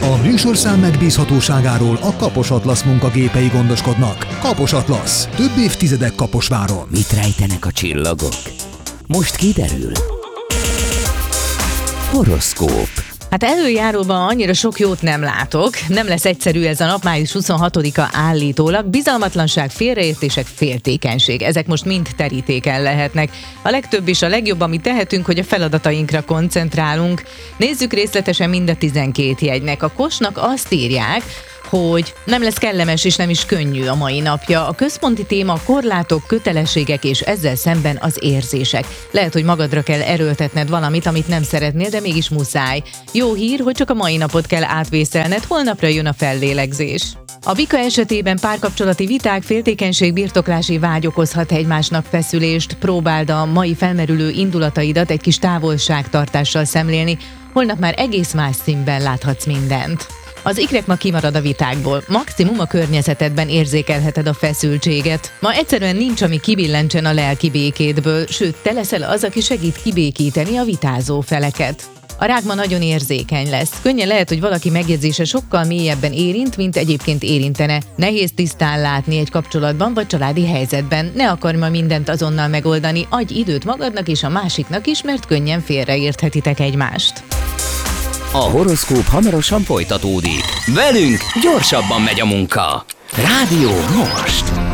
A műsorszám megbízhatóságáról a Kapos Atlasz munkagépei gondoskodnak. Kapos Atlasz. Több évtizedek Kaposváron. Mit rejtenek a csillagok? Most kiderül. Horoszkóp. Hát előjáróban annyira sok jót nem látok. Nem lesz egyszerű ez a nap, május 26-a állítólag. Bizalmatlanság, félreértések, féltékenység. Ezek most mind terítéken lehetnek. A legtöbb és a legjobb, amit tehetünk, hogy a feladatainkra koncentrálunk. Nézzük részletesen mind a 12 jegynek. A Kosnak azt írják, hogy nem lesz kellemes és nem is könnyű a mai napja. A központi téma a korlátok, kötelességek és ezzel szemben az érzések. Lehet, hogy magadra kell erőltetned valamit, amit nem szeretnél, de mégis muszáj. Jó hír, hogy csak a mai napot kell átvészelned, holnapra jön a fellélegzés. A bika esetében párkapcsolati viták, féltékenység, birtoklási vágy okozhat egymásnak feszülést. Próbáld a mai felmerülő indulataidat egy kis távolságtartással szemlélni, holnap már egész más színben láthatsz mindent. Az ikrek ma kimarad a vitákból, maximum a környezetedben érzékelheted a feszültséget. Ma egyszerűen nincs, ami kibillentsen a lelki békédből, sőt, te leszel az, aki segít kibékíteni a vitázó feleket. A rák ma nagyon érzékeny lesz. Könnyen lehet, hogy valaki megjegyzése sokkal mélyebben érint, mint egyébként érintene. Nehéz tisztán látni egy kapcsolatban vagy családi helyzetben. Ne akarj ma mindent azonnal megoldani, adj időt magadnak és a másiknak is, mert könnyen félreérthetitek egymást. A horoszkóp hamarosan folytatódik. Velünk gyorsabban megy a munka. Rádió most!